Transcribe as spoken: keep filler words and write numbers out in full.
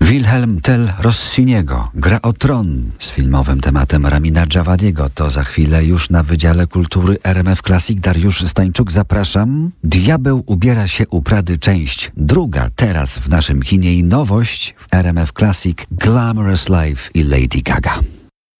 Wilhelm Tell Rossiniego, Gra o tron z filmowym tematem Ramina Dżawadiego. To za chwilę już na Wydziale Kultury R M F Classic. Dariusz Stańczuk, zapraszam. Diabeł ubiera się u Prady, część druga, teraz w naszym kinie i nowość w R M F Classic Glamorous Life i Lady Gaga.